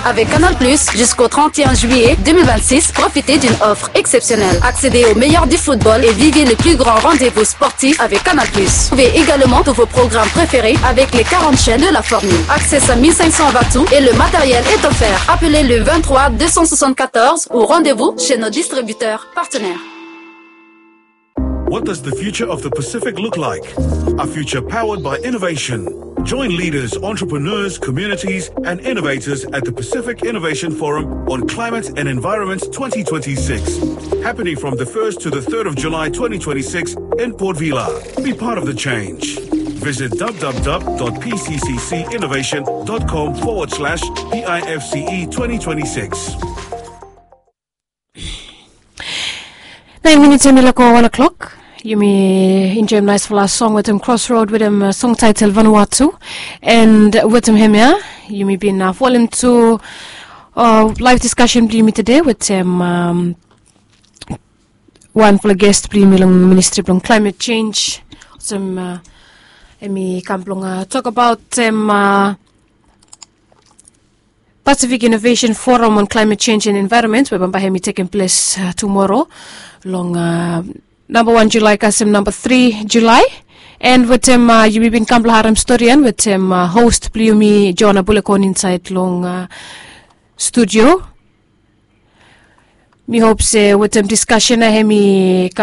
Avec Canal+, jusqu'au 31 juillet 2026, profitez d'une offre exceptionnelle. Accédez au meilleur du football et vivez le plus grand rendez-vous sportif avec Canal+. Trouvez également tous vos programmes préférés avec les 40 chaînes de la formule. Accès à 1500 watts et le matériel est offert. Appelez le 23 274 ou rendez-vous chez nos distributeurs partenaires. What does the future of the Pacific look like? A future powered by innovation. Join leaders, entrepreneurs, communities, and innovators at the Pacific Innovation Forum on Climate and Environment 2026. Happening from the 1st to the 3rd of July 2026 in Port Vila. Be part of the change. Visit www.pcccinnovation.com/PIFCE 2026. 9 minutes in the 1 o'clock. You may enjoy a nice last song with him, Crossroad, with him song title Vanuatu, and with him here, you may be in volume 2 live discussion today with him. One for the guest, Ministry of Climate Change. Some talk about Pacific Innovation Forum on Climate Change and Environment, where Bambahemi taking place tomorrow, long number 1 July, Kasim number 3 July. And with him, you been Kampla Haram Storian, with him host Pliumi Joanna Bulekon inside long studio. Me hopes with him discussion, hemi